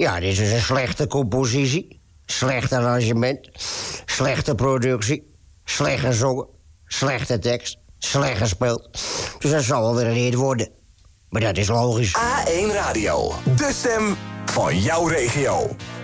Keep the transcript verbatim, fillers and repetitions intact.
Ja, dit is een slechte compositie. Slecht arrangement. Slechte productie. Slecht gezongen. Slechte tekst. Slecht gespeeld. Dus dat zal wel weer een hit worden. Maar dat is logisch. A één Radio. De stem van jouw regio.